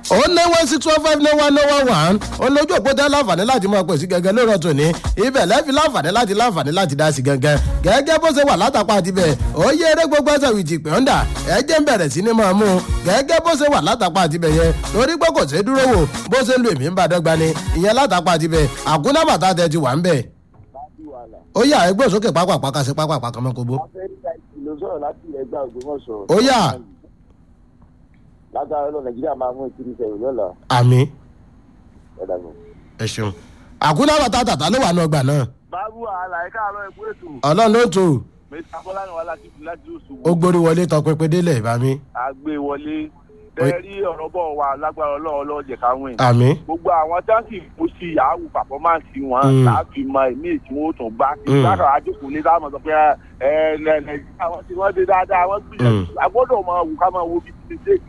09161591111 olójú òpó tẹ́ láǹfààní láti máa pèsè gẹ́gẹ́ lóòrọ̀ tòní ibẹ̀ lẹ́fi láǹfààní láti dá sí gẹ́gẹ́ gẹ́gẹ́ bó ṣe wà látàpá àti bẹ̀ ó yé eré gbogbo ẹsẹ̀ wìtì pé ọ́ndà ẹ̀jẹ̀ ń bẹ̀rẹ̀ sí ni máa mú gẹ́gẹ́ bó ṣe wà látàpá àti bẹ̀ yẹn torí pé kò ṣe dúró wò bó ṣe lu èmi ń bá dọ́gba ni ìyẹn látàpá àti bẹ̀ àkúnná bàtà tẹ ti wà ń bẹ̀. ó yá ẹgbẹ́ òsókè pápá kàṣẹ pápá kan mọ́ kobo. ó yá lágbára lọ nàìjíríà máa mú ìkíni sẹ̀rù lọ́la. àmì ẹ ṣeun àkúnná bàtà tàtà ló wà ní ọgbà náà. báwo àlàyé káàárọ̀ ẹ̀kú ètò. ọlọ́run ló ń tò. mẹ́ta fọláni wà láti oṣù. ó gborí wọlé tọpinpin délẹ̀ ìbámi. àgbè wọlé tẹ́rí ọ̀rọ̀ bọ̀ wà lágbára ọlọ́run jẹ̀ káwìn. àmì. gbogbo àwọn táǹkì kò sí àwù pàfọ́mánsì wọn láti mọ ìmí tí wọ́n tún bá. ìgbàkọ̀ àjòkò ní táwọn sọ pé nàìjíríà wọn ti wọ́n dé dáadáa wọ́n gbìyànjú agbọ́dọ̀ máa wù ká máa wo bí ti ṣe